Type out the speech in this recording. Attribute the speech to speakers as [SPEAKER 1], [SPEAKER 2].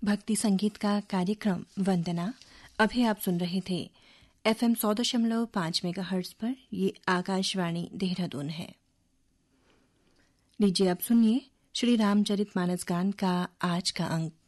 [SPEAKER 1] भक्ति संगीत का कार्यक्रम वंदना अभी आप सुन रहे थे FM 100.5 मेगाहर्ट्ज पर। ये आकाशवाणी देहरादून है। लीजिए अब सुनिए श्री रामचरितमानस गान का आज का अंक।